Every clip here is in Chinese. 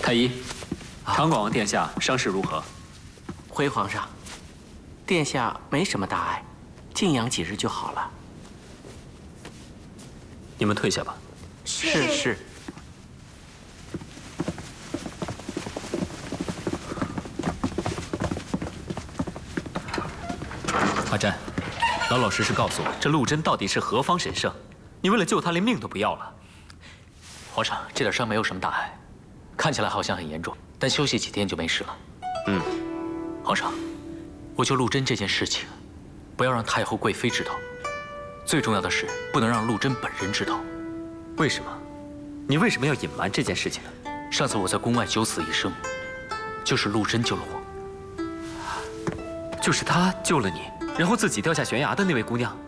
太医，长广王殿下伤势如何？ 回皇上，殿下没什么大碍，静养几日就好了。 你们退下吧。 是。 阿占，老老实实告诉我，这陆贞到底是何方神圣？你为了救他，连命都不要了。 皇上，这点伤没有什么大碍，看起来好像很严重，但休息几天就没事了。皇上，我救陆贞这件事情，不要让太后、贵妃知道。最重要的是，不能让陆贞本人知道。 为什么？你为什么要隐瞒这件事情呢？ 上次我在宫外九死一生，就是陆贞救了我。 就是他救了你，然后自己掉下悬崖的那位姑娘。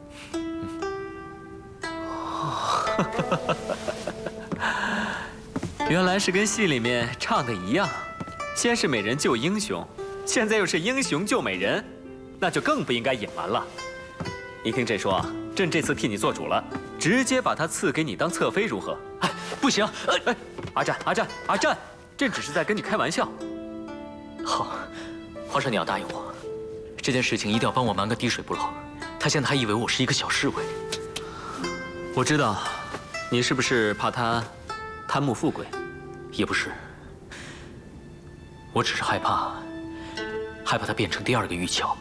原来是跟戏里面唱的一样，先是美人救英雄，现在又是英雄救美人，那就更不应该隐瞒了。你听朕说，朕这次替你做主了，直接把她赐给你当侧妃，如何？ 哎，不行！ 阿占，朕只是在跟你开玩笑。 好，皇上你要答应我。这件事情一定要帮我瞒个滴水不漏。他现在还以为我是一个小侍卫。 我知道，你是不是怕他贪慕富贵？ 也不是，我只是害怕他变成第二个玉桥。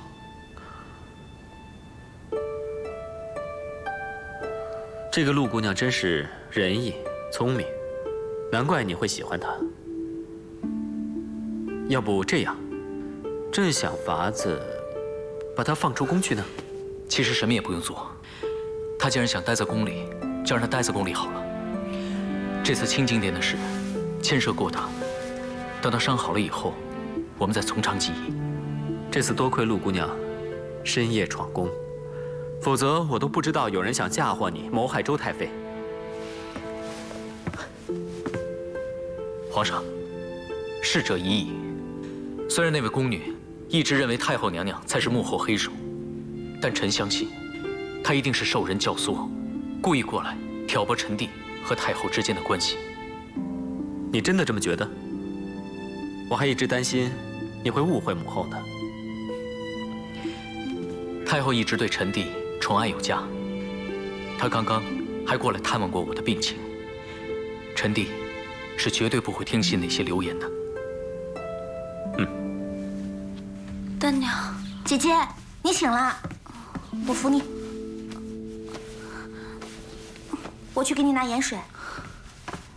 这个陆姑娘真是仁义聪明，难怪你会喜欢她。要不这样，朕想法子把她放出宫去呢？ 其实什么也不用做，她既然想待在宫里，就让她待在宫里好了。这次清静殿的事牵涉过大，等她伤好了以后，我们再从长计议。 这次多亏陆姑娘深夜闯宫，否则我都不知道有人想嫁祸你，谋害周太妃。 皇上，逝者已矣。虽然那位宫女一直认为太后娘娘才是幕后黑手，但臣相信，她一定是受人教唆，故意过来挑拨臣弟和太后之间的关系。 你真的这么觉得？我还一直担心你会误会母后呢。 太后一直对臣弟宠爱有加，她刚刚还过来探问过我的病情。臣弟是绝对不会听信那些流言的。 丹娘，姐姐，你醒了，我扶你。我去给你拿盐水。